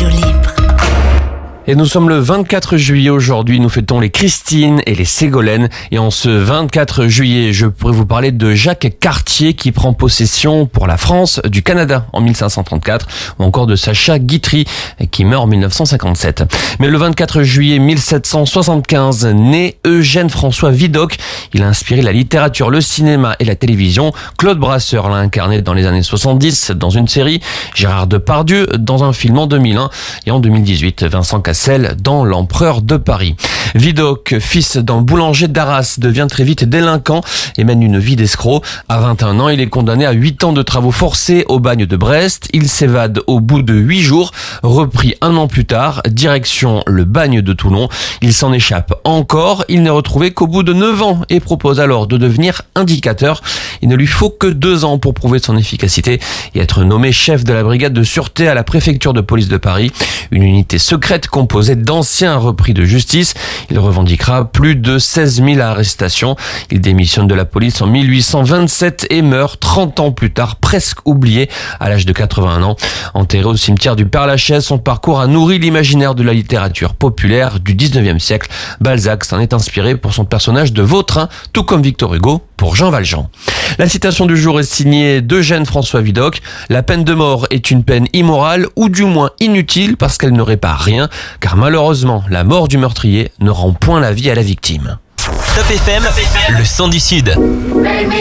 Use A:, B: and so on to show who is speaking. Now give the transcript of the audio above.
A: Radio Libre.
B: Et nous sommes le 24 juillet aujourd'hui, nous fêtons les Christine et les Ségolène. Et en ce 24 juillet, je pourrais vous parler de Jacques Cartier qui prend possession pour la France du Canada en 1534, ou encore de Sacha Guitry qui meurt en 1957. Mais le 24 juillet 1775, naît Eugène François Vidocq. Il a inspiré la littérature, le cinéma et la télévision. Claude Brasseur l'a incarné dans les années 70 dans une série, Gérard Depardieu dans un film en 2001 et en 2018, Vincent Cassel dans L'Empereur de Paris. Vidocq, fils d'un boulanger d'Arras, devient très vite délinquant et mène une vie d'escroc. À 21 ans, il est condamné à 8 ans de travaux forcés au bagne de Brest. Il s'évade au bout de 8 jours, repris un an plus tard, direction le bagne de Toulon. Il s'en échappe encore, il n'est retrouvé qu'au bout de 9 ans et propose alors de devenir indicateur. Il ne lui faut que 2 ans pour prouver son efficacité et être nommé chef de la brigade de sûreté à la préfecture de police de Paris, une unité secrète composé d'anciens repris de justice. Il revendiquera plus de 16 000 arrestations. Il démissionne de la police en 1827 et meurt 30 ans plus tard, presque oublié, à l'âge de 81 ans. Enterré au cimetière du Père-Lachaise, son parcours a nourri l'imaginaire de la littérature populaire du 19e siècle. Balzac s'en est inspiré pour son personnage de Vautrin, tout comme Victor Hugo pour Jean Valjean. La citation du jour est signée d'Eugène François Vidocq. La peine de mort est une peine immorale ou du moins inutile parce qu'elle ne répare rien, car malheureusement, la mort du meurtrier ne rend point la vie à la victime.
C: Top FM, le son du Sud.